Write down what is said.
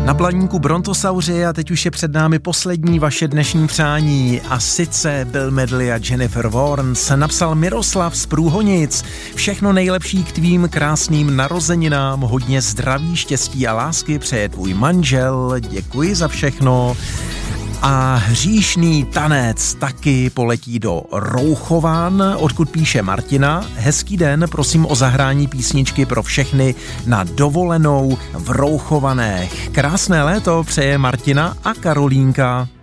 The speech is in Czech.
Na planíku Brontosauři a teď už je před námi poslední vaše dnešní přání a sice Bill Medley a Jennifer Warnes. Napsal Miroslav z Průhonic. Všechno nejlepší k tvým krásným narozeninám, hodně zdraví, štěstí a lásky přeje tvůj manžel, děkuji za všechno. A hříšný tanec taky poletí do Rouchovan, odkud píše Martina. Hezký den, prosím o zahrání písničky pro všechny na dovolenou v Rouchovanech. Krásné léto přeje Martina a Karolínka.